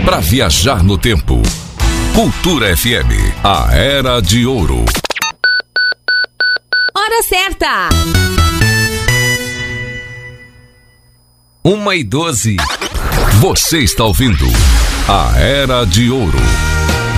para viajar no tempo. Cultura FM, a Era de Ouro. Hora certa! 1h12. Você está ouvindo a Era de Ouro.